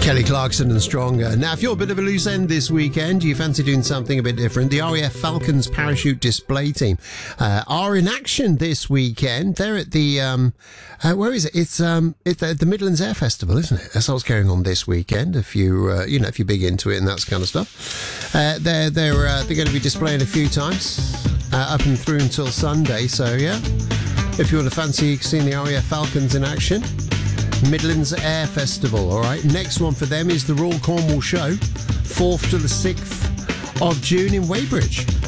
Kelly Clarkson and Stronger. Now, if you're a bit of a loose end this weekend, you fancy doing something a bit different, the RAF Falcons Parachute Display Team are in action this weekend. They're at the, where is it? It's at the Midlands Air Festival, isn't it? That's what's going on this weekend, if you're big into it and that kind of stuff. They're going to be displaying a few times, up and through until Sunday, so yeah. If you want to fancy seeing the RAF Falcons in action, Midlands Air Festival, all right. Next one for them is the Royal Cornwall Show, 4th to the 6th of June in Weybridge.